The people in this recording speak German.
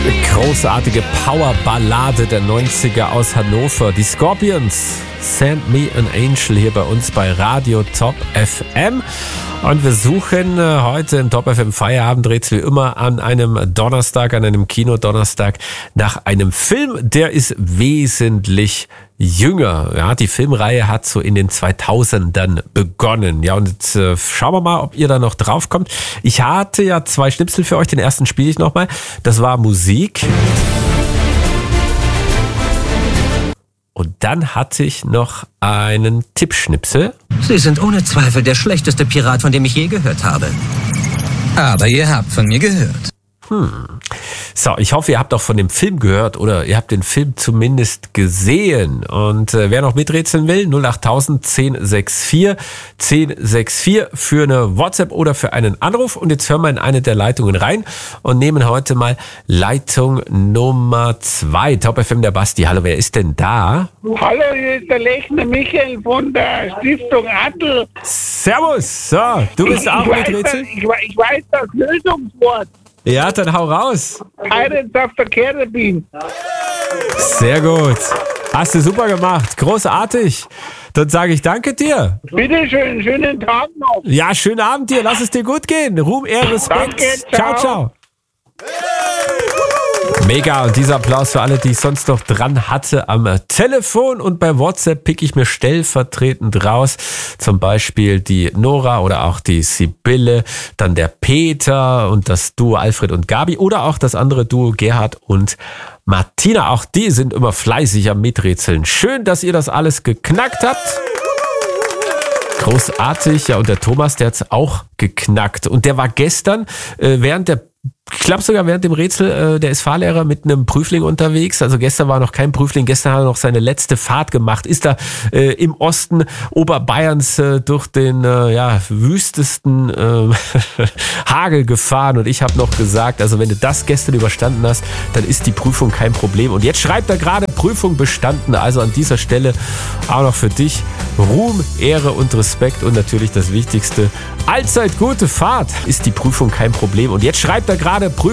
Großartige Powerballade der 90er aus Hannover. Die Scorpions, Send Me an Angel, hier bei uns bei Radio Top FM. Und wir suchen heute im Top FM Feierabendrätsel wie immer an einem Donnerstag, an einem Kinodonnerstag nach einem Film, der ist wesentlich jünger. Ja, die Filmreihe hat so in den 2000ern begonnen. Ja, und jetzt schauen wir mal, ob ihr da noch drauf kommt. Ich hatte ja 2 Schnipsel für euch. Den ersten spiele ich nochmal. Das war Musik. Und dann hatte ich noch einen Tippschnipsel. Sie sind ohne Zweifel der schlechteste Pirat, von dem ich je gehört habe. Aber ihr habt von mir gehört. So, ich hoffe, ihr habt auch von dem Film gehört oder ihr habt den Film zumindest gesehen. Und wer noch miträtseln will, 08000 1064 1064 für eine WhatsApp oder für einen Anruf. Und jetzt hören wir in eine der Leitungen rein und nehmen heute mal Leitung Nummer 2. Top FM, der Basti. Hallo, wer ist denn da? Hallo, hier ist der Lechner Michael von der Stiftung Adel. Servus. So, du bist auch miträtseln? Ich weiß das Lösungswort. Ja, dann hau raus. Pirates of the Caribbean. Sehr gut. Hast du super gemacht. Großartig. Dann sage ich danke dir. Bitte schön, schönen Tag noch. Ja, schönen Abend dir. Lass es dir gut gehen. Ruhm, Ehre, Respekt. Danke, ciao, ciao. Mega, und dieser Applaus für alle, die ich sonst noch dran hatte am Telefon, und bei WhatsApp pick ich mir stellvertretend raus, zum Beispiel die Nora oder auch die Sibylle, dann der Peter und das Duo Alfred und Gabi oder auch das andere Duo Gerhard und Martina. Auch die sind immer fleißig am Miträtseln. Schön, dass ihr das alles geknackt habt. Großartig. Ja, und der Thomas, der hat's auch geknackt. Und der war gestern ich glaube sogar während dem Rätsel, der ist Fahrlehrer mit einem Prüfling unterwegs. Also gestern war noch kein Prüfling, gestern hat er noch seine letzte Fahrt gemacht. Ist da im Osten Oberbayerns durch den wüstesten Hagel gefahren. Und ich habe noch gesagt, also wenn du das gestern überstanden hast, dann ist die Prüfung kein Problem. Und jetzt schreibt er gerade, Prüfung bestanden. Also an dieser Stelle auch noch für dich Ruhm, Ehre und Respekt. Und natürlich das Wichtigste, allzeit gute Fahrt. Ist die Prüfung kein Problem. Und jetzt schreibt er gerade, Prüfung